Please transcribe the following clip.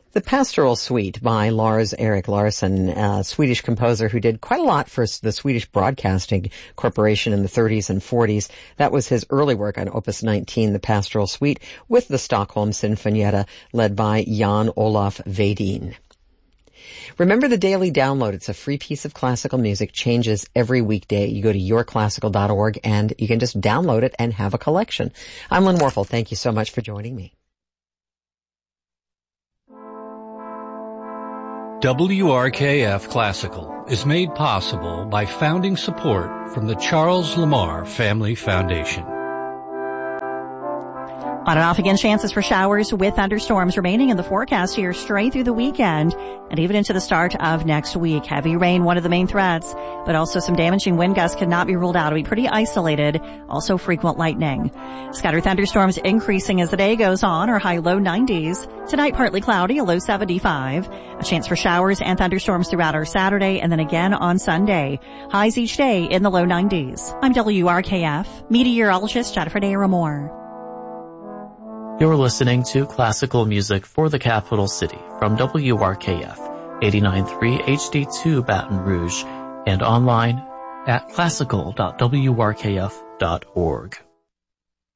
The Pastoral Suite by Lars-Erik Larsson, a Swedish composer who did quite a lot for the Swedish Broadcasting Corporation in the 30s and 40s. That was his early work on Opus 19, the Pastoral Suite, with the Stockholm Sinfonietta led by Jan Olaf Vedin. Remember the Daily Download. It's a free piece of classical music, changes every weekday. You go to yourclassical.org and you can just download it and have a collection. I'm Lynn Warfel. Thank you so much for joining me. WRKF Classical is made possible by founding support from the Charles Lamar Family Foundation. On and off again, chances for showers with thunderstorms remaining in the forecast here straight through the weekend and even into the start of next week. Heavy rain, one of the main threats, but also some damaging wind gusts could not be ruled out. It'll be pretty isolated. Also frequent lightning. Scattered thunderstorms increasing as the day goes on. Our high low 90s. Tonight partly cloudy, a low 75. A chance for showers and thunderstorms throughout our Saturday and then again on Sunday. Highs each day in the low 90s. I'm WRKF meteorologist Jennifer Daramore. You're listening to classical music for the capital city from WRKF 89.3 HD2 Baton Rouge and online at classical.wrkf.org.